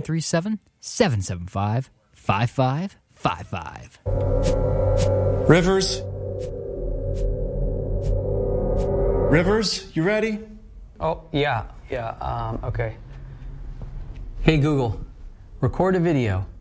737 775 5555. Rivers? Rivers, you ready? Oh, yeah, okay. Hey, Google, record a video.